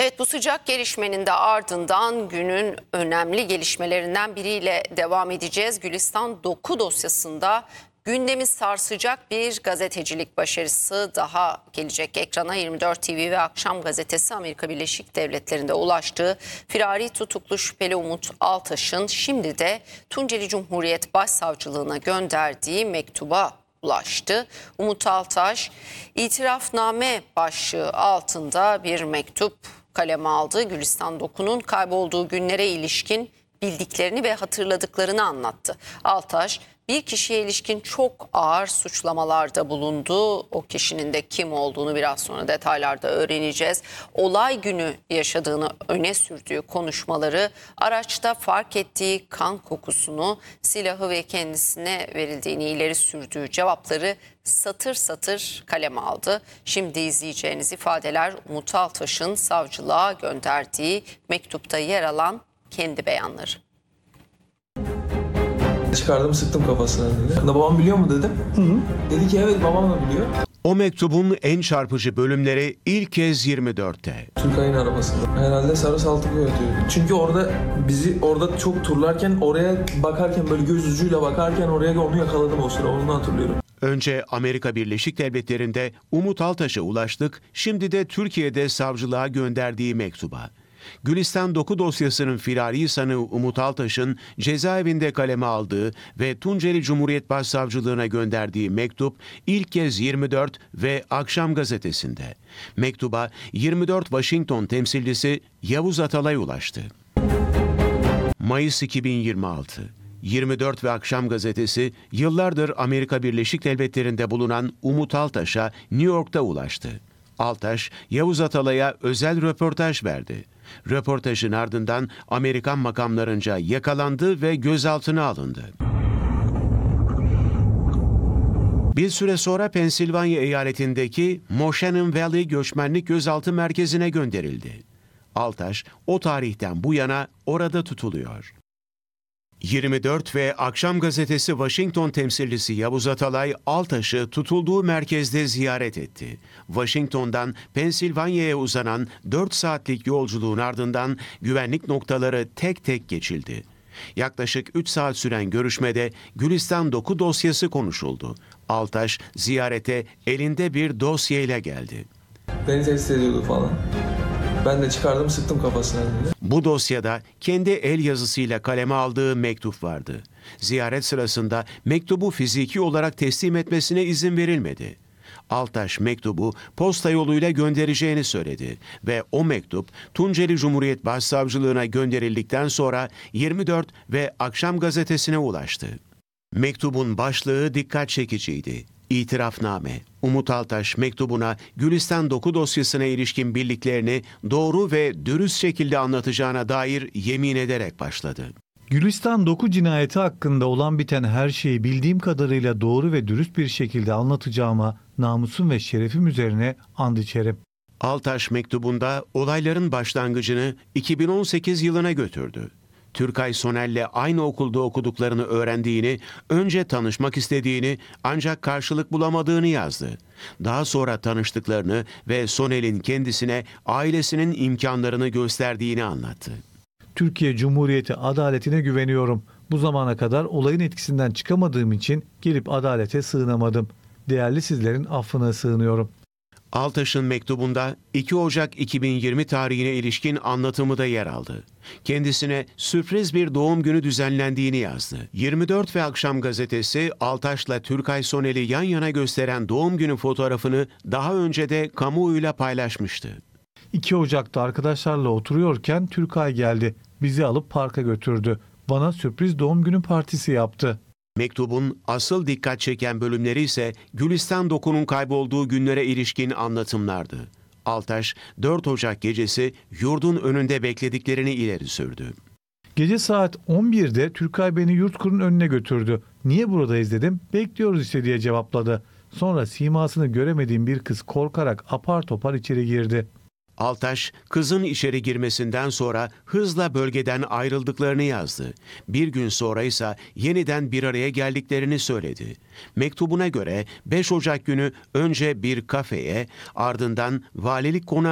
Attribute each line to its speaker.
Speaker 1: Evet, bu sıcak gelişmenin de ardından günün önemli gelişmelerinden biriyle devam edeceğiz. Gülistan Doku dosyasında gündemi sarsacak bir gazetecilik başarısı daha gelecek ekrana. 24 TV ve Akşam Gazetesi Amerika Birleşik Devletleri'nde ulaştığı firari tutuklu şüpheli Umut Altaş'ın şimdi de Tunceli Cumhuriyet Başsavcılığına gönderdiği mektuba ulaştı. Umut Altaş, itirafname başlığı altında bir mektup kaleme aldı. Gülistan Doku'nun kaybolduğu günlere ilişkin bildiklerini ve hatırladıklarını anlattı. Altaş, bir kişiye ilişkin çok ağır suçlamalarda bulundu. O kişinin de kim olduğunu biraz sonra detaylarda öğreneceğiz. Olay günü yaşadığını öne sürdüğü konuşmaları, araçta fark ettiği kan kokusunu, silahı ve kendisine verildiğini ileri sürdüğü cevapları satır satır kaleme aldı. Şimdi izleyeceğiniz ifadeler Umut Altaş'ın savcılığa gönderdiği mektupta yer alan kendi beyanları.
Speaker 2: Çıkardım, sıktım kafasına dedi. Babam biliyor mu dedim. Dedi ki evet, babam da biliyor.
Speaker 3: O mektubun en çarpıcı bölümleri ilk kez 24'te.
Speaker 2: Türkay'ın arabasında. Herhalde sarı saltıklı yatıyor. Çünkü orada çok turlarken, oraya bakarken, böyle göz ucuyla bakarken oraya onu yakaladım o sıra. Onu hatırlıyorum.
Speaker 3: Önce Amerika Birleşik Devletleri'nde Umut Altaş'a ulaştık, şimdi de Türkiye'de savcılığa gönderdiği mektuba. Gülistan Doku dosyasının firari sanığı Umut Altaş'ın cezaevinde kaleme aldığı ve Tunceli Cumhuriyet Başsavcılığına gönderdiği mektup ilk kez 24 ve Akşam Gazetesi'nde. Mektuba 24 Washington temsilcisi Yavuz Atalay ulaştı. Mayıs 2026. 24 ve Akşam Gazetesi yıllardır Amerika Birleşik Devletleri'nde bulunan Umut Altaş'a New York'ta ulaştı. Altaş, Yavuz Atalay'a özel röportaj verdi. Röportajın ardından Amerikan makamlarınca yakalandı ve gözaltına alındı. Bir süre sonra Pensilvanya eyaletindeki Moshannon Valley Göçmenlik Gözaltı Merkezi'ne gönderildi. Altaş, o tarihten bu yana orada tutuluyor. 24 ve Akşam Gazetesi Washington temsilcisi Yavuz Atalay, Altaş'ı tutulduğu merkezde ziyaret etti. Washington'dan Pensilvanya'ya uzanan 4 saatlik yolculuğun ardından güvenlik noktaları tek tek geçildi. Yaklaşık 3 saat süren görüşmede Gülistan Doku dosyası konuşuldu. Altaş ziyarete elinde bir dosyayla geldi.
Speaker 2: Beni tehdit ediyordu falan. Ben de çıkardım, sıktım kafasına dedi.
Speaker 3: Bu dosyada kendi el yazısıyla kaleme aldığı mektup vardı. Ziyaret sırasında mektubu fiziki olarak teslim etmesine izin verilmedi. Altaş mektubu posta yoluyla göndereceğini söyledi ve o mektup Tunceli Cumhuriyet Başsavcılığına gönderildikten sonra 24 ve Akşam Gazetesi'ne ulaştı. Mektubun başlığı dikkat çekiciydi. İtirafname. Umut Altaş mektubuna Gülistan Doku dosyasına ilişkin bildiklerini doğru ve dürüst şekilde anlatacağına dair yemin ederek başladı.
Speaker 4: Gülistan Doku cinayeti hakkında olan biten her şeyi bildiğim kadarıyla doğru ve dürüst bir şekilde anlatacağıma namusum ve şerefim üzerine and içerim.
Speaker 3: Altaş mektubunda olayların başlangıcını 2018 yılına götürdü. Türkay Sonel'le aynı okulda okuduklarını öğrendiğini, önce tanışmak istediğini ancak karşılık bulamadığını yazdı. Daha sonra tanıştıklarını ve Sonel'in kendisine ailesinin imkanlarını gösterdiğini anlattı.
Speaker 4: Türkiye Cumhuriyeti adaletine güveniyorum. Bu zamana kadar olayın etkisinden çıkamadığım için gelip adalete sığınamadım. Değerli sizlerin affına sığınıyorum.
Speaker 3: Altaş'ın mektubunda 2 Ocak 2020 tarihine ilişkin anlatımı da yer aldı. Kendisine sürpriz bir doğum günü düzenlendiğini yazdı. 24 ve Akşam Gazetesi Altaş'la Türkay Sonel'i yan yana gösteren doğum günü fotoğrafını daha önce de kamuoyuyla paylaşmıştı.
Speaker 4: 2 Ocak'ta arkadaşlarla oturuyorken Türkay geldi. Bizi alıp parka götürdü. Bana sürpriz doğum günü partisi yaptı.
Speaker 3: Mektubun asıl dikkat çeken bölümleri ise Gülistan Doku'nun kaybolduğu günlere ilişkin anlatımlardı. Altaş, 4 Ocak gecesi yurdun önünde beklediklerini ileri sürdü.
Speaker 4: Gece saat 11'de Türkay beni Yurtkur'un önüne götürdü. Niye buradayız dedim. Bekliyoruz işte diye cevapladı. Sonra simasını göremediğim bir kız korkarak apar topar içeri girdi.
Speaker 3: Altaş, kızın içeri girmesinden sonra hızla bölgeden ayrıldıklarını yazdı. Bir gün sonra ise yeniden bir araya geldiklerini söyledi. Mektubuna göre 5 Ocak günü önce bir kafeye, ardından valilik konağı